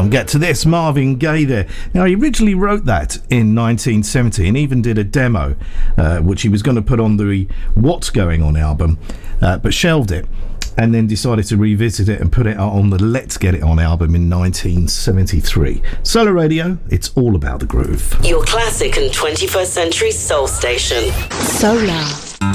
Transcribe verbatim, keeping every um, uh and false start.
Um, get to this, Marvin Gaye there. Now, he originally wrote that in nineteen seventy and even did a demo, uh, which he was going to put on the What's Going On album, uh, but shelved it, and then decided to revisit it and put it out on the Let's Get It On album in nineteen seventy-three. Solar Radio, it's all about the groove. Your classic and twenty-first century soul station. Solar.